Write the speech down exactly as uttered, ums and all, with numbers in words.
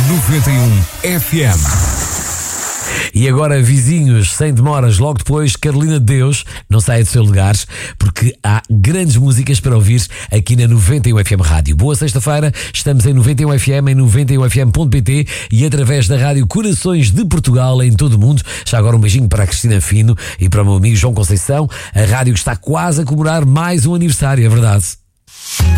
noventa e um F M. E agora, vizinhos, sem demoras, logo depois, Carolina de Deus, não saia do seu lugar, porque há grandes músicas para ouvir aqui na noventa e um F M Rádio. Boa sexta-feira, estamos em noventa e um F M, em noventa e um F M ponto pt e através da Rádio Corações de Portugal em todo o mundo. Já agora um beijinho para a Cristina Fino e para o meu amigo João Conceição, a rádio que está quase a comemorar mais um aniversário, é verdade.